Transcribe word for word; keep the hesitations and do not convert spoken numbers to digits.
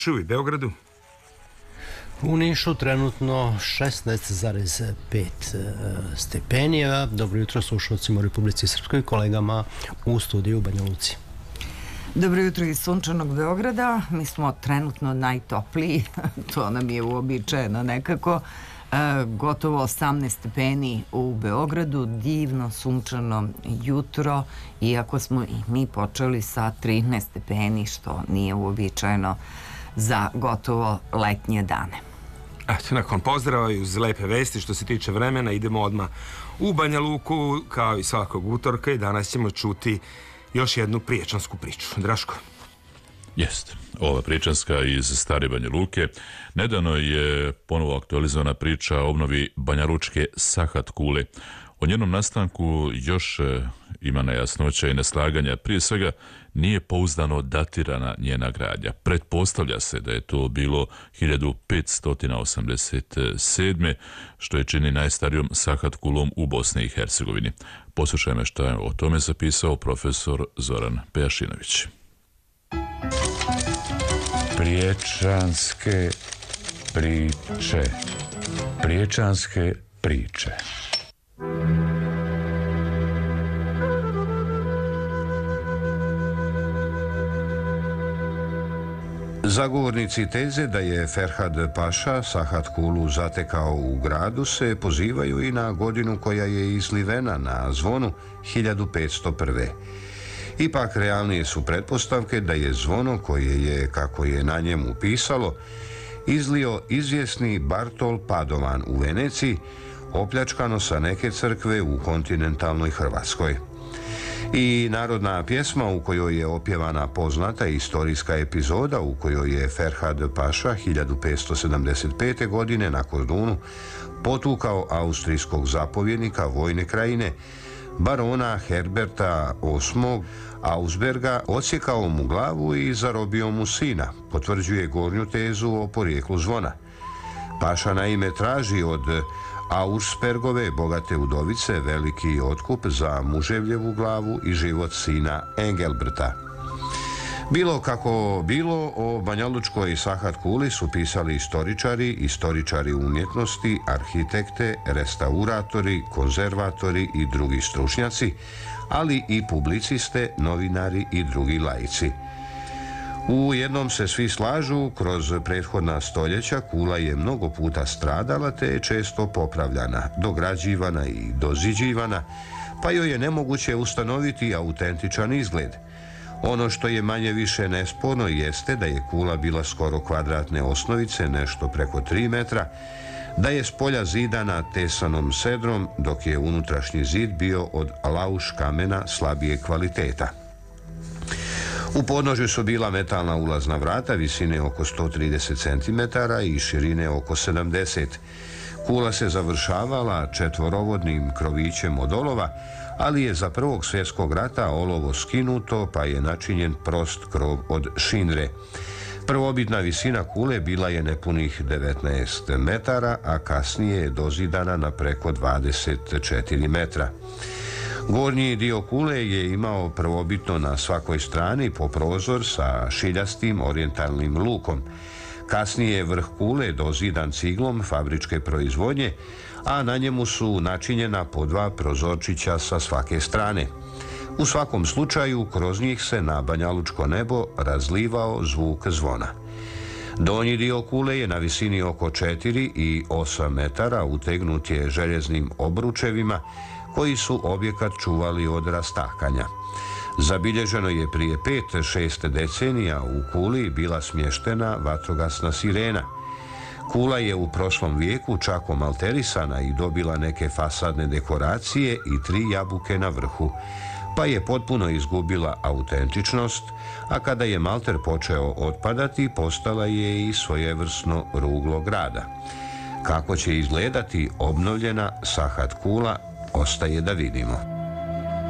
Čuj, Beogradu? U Nišu trenutno šesnaest zarez pet stepeni. Dobro jutro slušalcima u Republici Srpskoj, kolegama u studiju u Banja Luci. Dobro jutro iz sunčanog Beograda. Mi smo trenutno najtopliji, to nam je uobičajeno nekako. Gotovo osamnaest stepeni u Beogradu, divno sunčano jutro, iako smo i mi počeli sa trinaest stepeni, što nije uobičajeno za gotovo letnje dane. Eto, nakon pozdrava i uz lepe vesti što se tiče vremena, idemo odmah u Banja Luku, kao i svakog utorka, i danas ćemo čuti još jednu priječansku priču. Draško? Jest. Ova priječanska iz Stare Banja Luke. Nedavno je ponovo aktualizovana priča o obnovi banjalučke Sahat kule. O njenom nastanku još ima nejasnoća i neslaganja. Prije svega nije pouzdano datirana njena gradnja. Pretpostavlja se da je to bilo hiljadu petsto osamdeset sedme. što je čini najstarijom Sahat kulom u Bosni i Hercegovini. Poslušajmo što je o tome zapisao profesor Zoran Pejašinović. Priječanske priče. Priječanske priče. Zagovornici teze da je Ferhad Paša Sahat kulu zatekao u gradu se pozivaju i na godinu koja je izlivena na zvonu hiljadu petsto prve. Ipak realnije su pretpostavke da je zvono koje je, kako je na njemu pisalo, izlio izvjesni Bartol Padovan u Veneciji, opljačkano sa neke crkve u kontinentalnoj Hrvatskoj. I narodna pjesma u kojoj je opjevana poznata istorijska epizoda u kojoj je Ferhad Paša hiljadu petsto sedamdeset pete. godine na Kordunu potukao austrijskog zapovjednika vojne krajine, barona Herberta osmog. Ausberga, odsjekao mu glavu i zarobio mu sina, potvrđuje gornju tezu o porijeklu zvona. Paša naime traži od Auerspergove bogate udovice veliki otkup za muževljevu glavu i život sina Engelberta. Bilo kako bilo, o banjalučkoj Sahat kuli su pisali istoričari, istoričari umjetnosti, arhitekte, restauratori, konzervatori i drugi stručnjaci, ali i publiciste, novinari i drugi laici. U jednom se svi slažu, kroz prethodna stoljeća kula je mnogo puta stradala te je često popravljana, dograđivana i doziđivana, pa joj je nemoguće ustanoviti autentičan izgled. Ono što je manje više nesporno jeste da je kula bila skoro kvadratne osnovice, nešto preko tri metra, da je s polja zidana tesanom sedrom, dok je unutrašnji zid bio od lauš kamena slabije kvaliteta. U podnožju su bila metalna ulazna vrata visine oko sto trideset centimetara i širine oko sedamdeset. Kula se završavala četvorovodnim krovićem od olova, ali je za Prvog svjetskog rata olovo skinuto pa je načinjen prost krov od šinre. Prvobitna visina kule bila je nepunih devetnaest metara, a kasnije je dozidana na preko dvadeset četiri metra. Gornji dio kule je imao prvobitno na svakoj strani po prozor sa šiljastim orijentalnim lukom. Kasnije je vrh kule dozidan ciglom fabričke proizvodnje, a na njemu su načinjena po dva prozorčića sa svake strane. U svakom slučaju, kroz njih se na banjalučko nebo razlivao zvuk zvona. Donji dio kule je na visini oko četiri i osam metara, utegnut je željeznim obručevima koji su objekat čuvali od rastakanja. Zabilježeno je prije pet šest decenija u kuli bila smještena vatrogasna sirena. Kula je u prošlom vijeku čak omalterisana i dobila neke fasadne dekoracije i tri jabuke na vrhu, pa je potpuno izgubila autentičnost, a kada je malter počeo otpadati, postala je i svojevrsno ruglo grada. Kako će izgledati obnovljena Sahat kula, ostaje da vidimo.